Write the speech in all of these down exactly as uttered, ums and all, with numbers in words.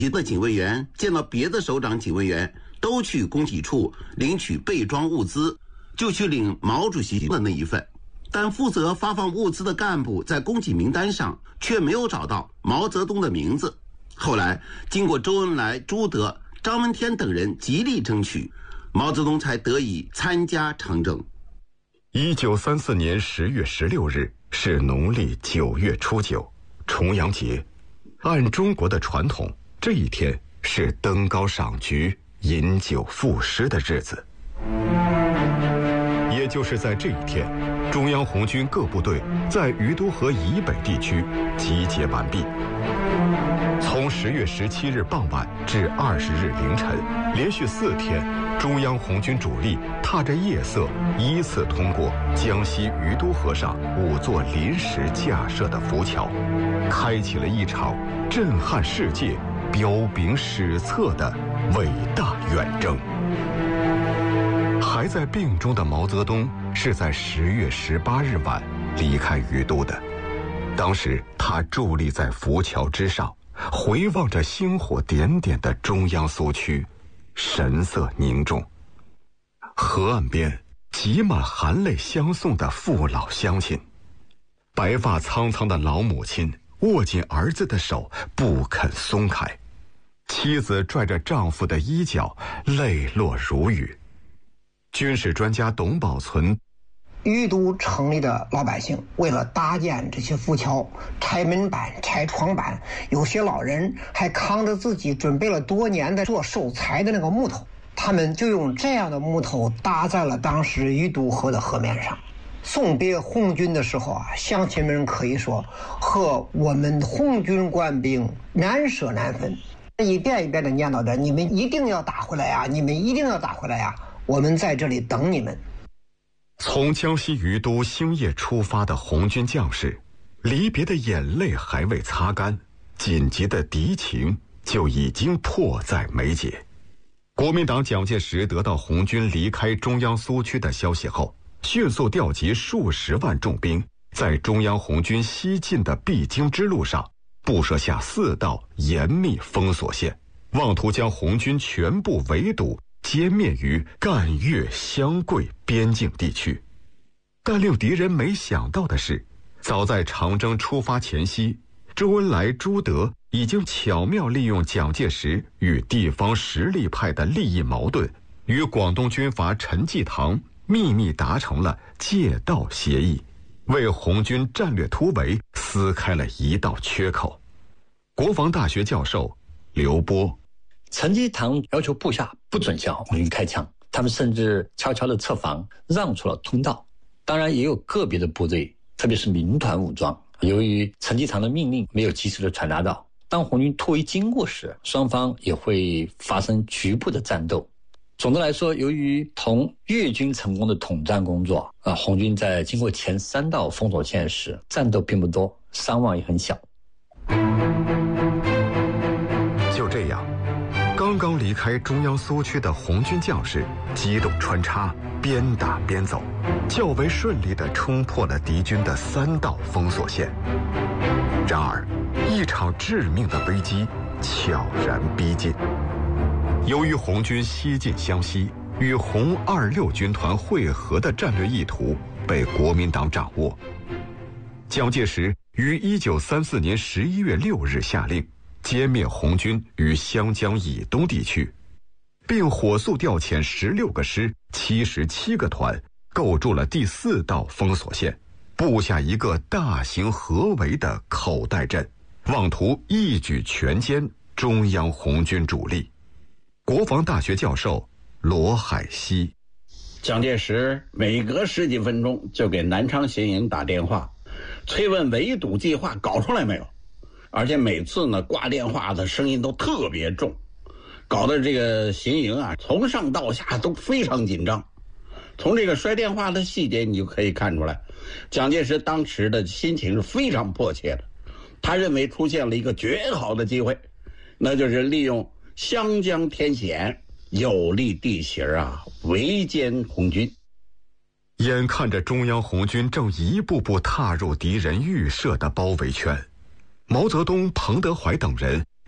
一个警卫员见到别的首长警卫员都去供给处领取备装物资，就去领毛主席的那一份，但负责发放物资的干部在供给名单上却没有找到毛泽东的名字。后来经过周恩来、朱德、张闻天等人极力争取，毛泽东才得以参加长征。 一九三四年十月十六日是农历九月初九，重阳节。按中国的传统，这一天是登高赏菊、饮酒赋诗的日子。也就是在这一天，中央红军各部队在余都河以北地区集结完毕。从十月十七日傍晚至二十日凌晨，连续四天，中央红军主力踏着夜色，依次通过江西余都河上五座临时架设的浮桥，开启了一场震撼世界、彪炳史册的伟大远征。还在病中的毛泽东是在十月十八日晚离开余都的。当时他伫立在浮桥之上，回望着星火点点的中央苏区，神色凝重。河岸边挤满含泪相送的父老乡亲，白发苍苍的老母亲握紧儿子的手不肯松开，妻子拽着丈夫的衣角，泪落如雨。军事专家董宝存， 余都城里的老百姓为了搭建这些浮桥，拆门板、拆床板，有些老人还扛着自己准备了多年的做寿材的那个木头，他们就用这样的木头搭在了当时余都河的河面上。送别红军的时候啊，乡亲们可以说和我们红军官兵难舍难分，一遍一遍的念叨着：你们一定要打回来呀！你们一定要打回来呀！我们在这里等你们。 从江西余都星夜出发的红军将士，离别的眼泪还未擦干，紧急的敌情就已经迫在眉睫。国民党蒋介石得到红军离开中央苏区的消息后，迅速调集数十万重兵，在中央红军西进的必经之路上布设下四道严密封锁线，妄图将红军全部围堵歼灭于赣粤湘桂边境地区。但令敌人没想到的是，早在长征出发前夕，周恩来、朱德已经巧妙利用蒋介石与地方实力派的利益矛盾，与广东军阀陈济棠秘密达成了借道协议，为红军战略突围撕开了一道缺口。国防大学教授刘波， 陈济棠要求部下不准向红军开枪，他们甚至悄悄地设防，让出了通道。当然也有个别的部队，特别是民团武装，由于陈济棠的命令没有及时的传达到，当红军突围经过时，双方也会发生局部的战斗。总的来说，由于同粤军成功的统战工作，啊，红军在经过前三道封锁线时，战斗并不多，伤亡也很小。 就这样，刚刚离开中央苏区的红军将士机动穿插，边打边走，较为顺利地冲破了敌军的三道封锁线。然而，一场致命的危机悄然逼近。由于红军西进湘西，与红二六军团会合的战略意图被国民党掌握，蒋介石于一九三四年十一月六日下令歼灭红军于湘江以东地区，并火速调遣十六个师、七十七个团，构筑了第四道封锁线，布下一个大型合围的口袋阵，妄图一举全歼中央红军主力。国防大学教授罗海西， 蒋介石每隔十几分钟就给南昌行营打电话，催问围堵计划搞出来没有，而且每次呢挂电话的声音都特别重，搞得这个行营啊从上到下都非常紧张。从这个摔电话的细节你就可以看出来，蒋介石当时的心情是非常迫切的。他认为出现了一个绝好的机会，那就是利用湘江天险，有利地形啊，围歼红军。 眼看着中央红军正一步步踏入敌人预设的包围圈，毛泽东、彭德怀等人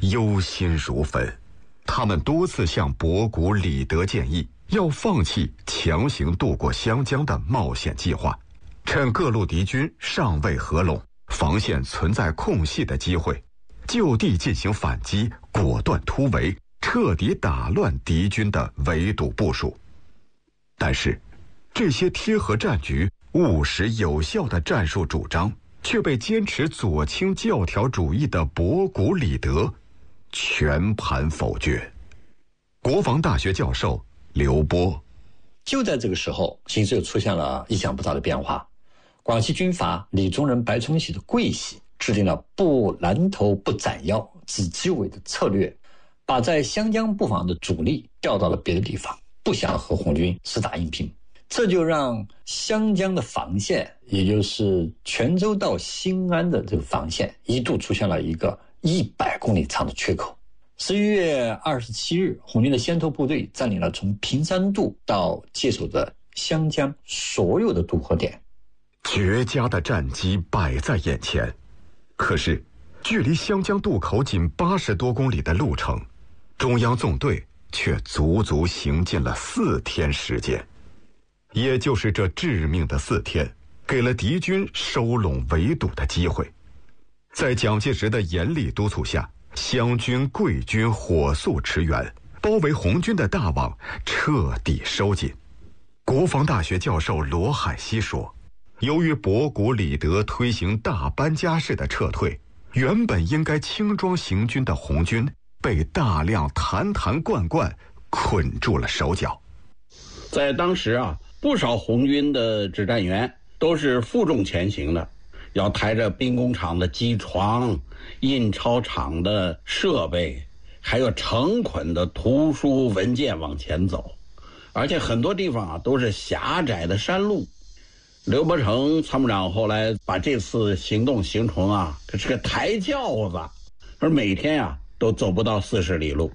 忧心如焚。他们多次向博古、李德建议，要放弃强行渡过湘江的冒险计划，趁各路敌军尚未合拢，防线存在空隙的机会，就地进行反击，果断突围，彻底打乱敌军的围堵部署。但是，这些贴合战局、务实有效的战术主张，却被坚持左倾教条主义的博古、李德全盘否决。国防大学教授刘波， 就在这个时候，形势又出现了意想不到的变化。广西军阀李宗仁、白崇禧的桂系制定了不拦头不斩腰、只鸡尾的策略，把在湘江布防的主力调到了别的地方，不想和红军厮打硬拼。这就让湘江的防线，也就是泉州到新安的这个防线，一度出现了一个一百公里长的缺口。十一月二十七日，红军的先头部队占领了从平山渡到界首的湘江所有的渡河点， 绝佳的战机摆在眼前。可是，距离湘江渡口仅八十多公里的路程，中央纵队却足足行进了四天时间。也就是这致命的四天，给了敌军收拢围堵的机会。在蒋介石的严厉督促下，湘军、桂军火速驰援，包围红军的大网彻底收紧。国防大学教授罗海西说，由于博古、李德推行大搬家式的撤退，原本应该轻装行军的红军被大量坛坛罐罐捆住了手脚。 在当时啊，不少红军的指战员都是负重前行的，要抬着兵工厂的机床、印钞厂的设备，还有成捆的图书文件往前走，而且很多地方啊都是狭窄的山路。刘伯承参谋长后来把这次行动形容啊，这是个抬轿子，而每天啊都走不到四十里路。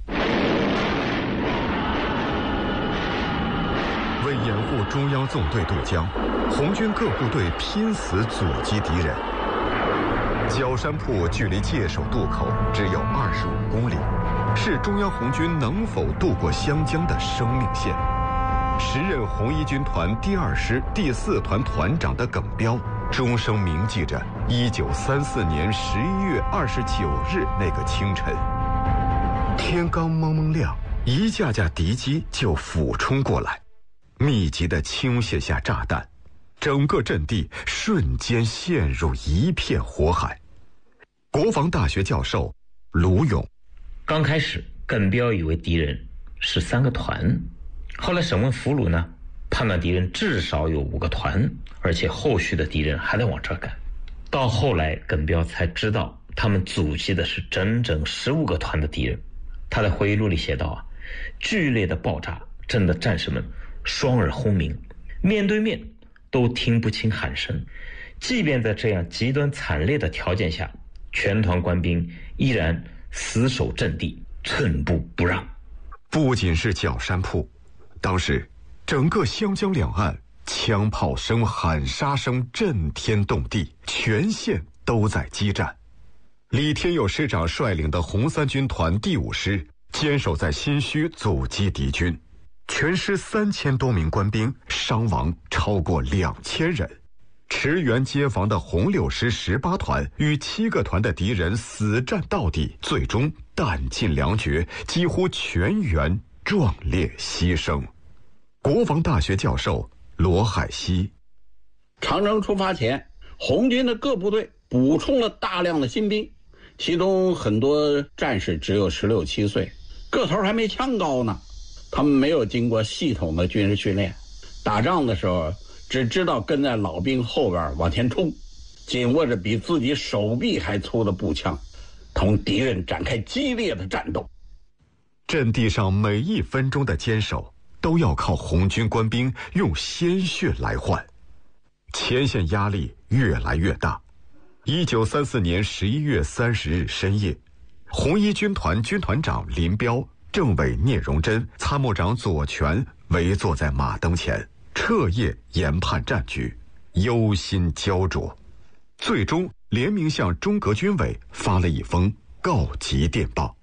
为掩护中央纵队渡江，红军各部队拼死阻击敌人。角山铺距离界首渡口只有二十五公里，是中央红军能否渡过湘江的生命线。时任红一军团第二师第四团团长的耿彪，终生铭记着一九三四年十一月二十九日那个清晨，天刚蒙蒙亮，一架架敌机就俯冲过来，密集地倾泻下炸弹，整个阵地瞬间陷入一片火海。国防大学教授卢勇， 刚开始耿彪以为敌人是三个团，后来审问俘虏呢，判断敌人至少有五个团，而且后续的敌人还在往这赶。到后来耿彪才知道，他们阻击的是整整十五个团的敌人。他在回忆录里写道啊，剧烈的爆炸震得战士们双耳轰鸣，面对面都听不清喊声。即便在这样极端惨烈的条件下，全团官兵依然死守阵地，寸步不让。 不仅是角山铺，当时整个湘江两岸枪炮声、喊杀声震天动地，全线都在激战。李天佑师长率领的红三军团第五师坚守在新圩阻击敌军，全师三千多名官兵伤亡超过两千人。驰援接防的红六师十八团与七个团的敌人死战到底，最终弹尽粮绝，几乎全员壮烈牺牲。国防大学教授罗海西， 长征出发前，红军的各部队补充了大量的新兵，其中很多战士只有十六七岁，个头还没枪高呢。他们没有经过系统的军事训练，打仗的时候只知道跟在老兵后边往前冲，紧握着比自己手臂还粗的步枪，同敌人展开激烈的战斗。 阵地上每一分钟的坚守都要靠红军官兵用鲜血来换，前线压力越来越大。一九三四年十一月三十日深夜，红一军团军团长林彪、政委聂荣臻、参谋长左权围坐在马灯前，彻夜研判战局，忧心焦灼。最终联名向中革军委发了一封告急电报。